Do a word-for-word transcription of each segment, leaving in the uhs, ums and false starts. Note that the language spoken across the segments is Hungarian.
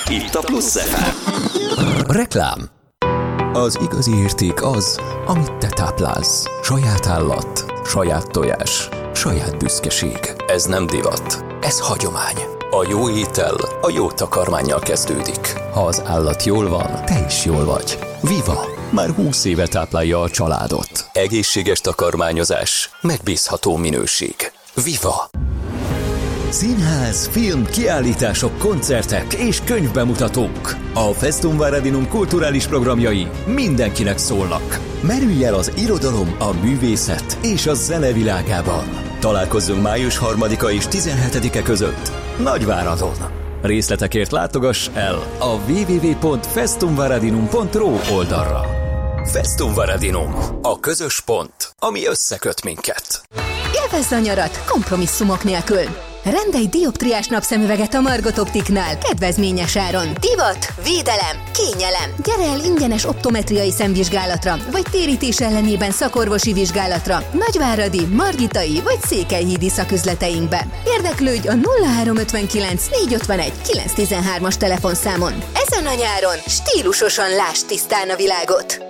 itt a Plusz ef em. Reklám. Az igazi érték az, amit te táplálsz. Saját állat, saját tojás, saját büszkeség. Ez nem divat, ez hagyomány. A jó étel a jó takarmánnyal kezdődik. Ha az állat jól van, te is jól vagy. Viva! Már húsz éve táplálja a családot. Egészséges takarmányozás, megbízható minőség. Viva! Színház, film, kiállítások, koncertek és könyvbemutatók. A Festumvaradinum kulturális programjai mindenkinek szólnak. Merülj el az irodalom, a művészet és a zene világában. Találkozzunk május harmadika és tizenhetedike között Nagyváradon. Részletekért látogass el a double-u double-u double-u pont festumvaradinum pont ro oldalra. Festumvaradinum, a közös pont, ami összeköt minket. Élvezd a nyarat kompromisszumok nélkül! Rendelj dioptriás napszemüveget a Margot Optiknál kedvezményes áron. Divat, védelem, kényelem. Gyere el ingyenes optometriai szemvizsgálatra, vagy térítés ellenében szakorvosi vizsgálatra Nagyváradi, Margitai vagy Székelyhídi szaküzleteinkbe. Érdeklődj a nulla három ötvenkilenc négyszázötvenegy kilencszáztizenhármas telefonszámon. Ezen a nyáron stílusosan lásd tisztán a világot.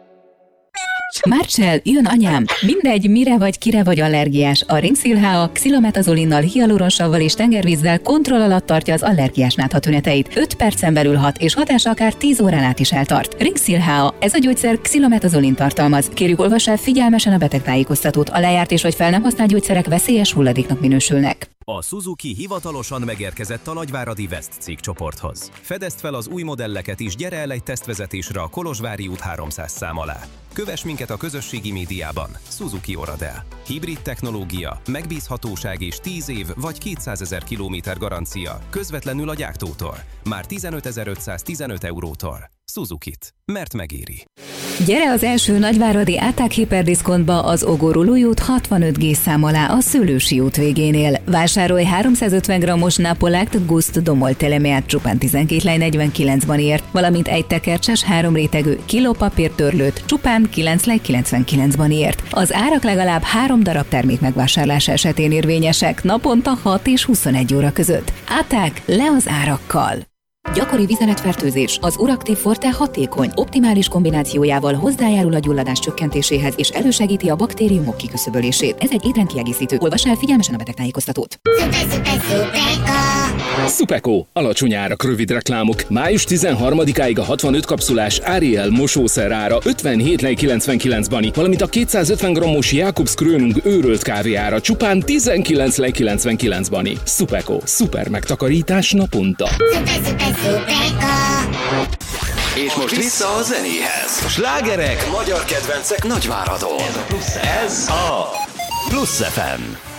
Marcell, jön anyám! Mindegy, mire vagy, kire vagy allergiás. A Ringsil há á xilometazolinnal, hialuronsavval és tengervízzel kontroll alatt tartja az allergiás nátha tüneteit. öt percen belül hat, és hatása akár tíz órán át is eltart. Ringsil há á, ez a gyógyszer xilometazolin tartalmaz. Kérjük, olvass el figyelmesen a betegtájékoztatót. A lejárt és vagy fel nem használt gyógyszerek veszélyes hulladéknak minősülnek. A Suzuki hivatalosan megérkezett a nagyváradi West cégcsoporthoz. Fedezd fel az új modelleket is, gyere el egy tesztvezetésre a Kolozsvári út háromszáz szám alá. Kövess minket a közösségi médiában. Suzuki Oradel. Hibrid technológia, megbízhatóság és tíz év vagy kétszázezer kilométer garancia közvetlenül a gyártótól. Már tizenötezer-ötszáztizenöt eurótól. Suzukit. Mert megéri. Gyere az első nagyváradi Áták hiperdiszkontba az Ogorú Lujút hatvanöt G szám alá a Szőlősi út végénél. Vásárolj háromszázötven grammos Napolákt Gust Domol Telemeát csupán tizenkét lej negyvenkilenc banért, valamint egy tekercses három rétegű kilópapírtörlőt csupán kilenc lej kilencvenkilenc banért. Az árak legalább három darab termék megvásárlása esetén érvényesek, naponta hat és huszonegy óra között. Áták, le az árakkal! Gyakori vizeletfertőzés. Az Uraktiv Forte hatékony, optimális kombinációjával hozzájárul a gyulladás csökkentéséhez és elősegíti a baktériumok kiküszöbölését. Ez egy étrendkiegészítő. Olvass el figyelmesen a betegtájékoztatót. Szupeko. Alacsony árak, rövid reklámok. május tizenharmadikáig a hatvanöt kapszulás Ariel mosószer ára ötvenhét lej kilencvenkilenc bani, valamint a kétszázötven grammos Jakobs Krönung őrölt kávé ára csupán tizenkilenc lej kilencvenkilenc bani. Szupeko. Szuper megtakarítás naponta. És most vissza a zenéhez. Slágerek, magyar kedvencek Nagyváradon. Ez a Plusz ef em.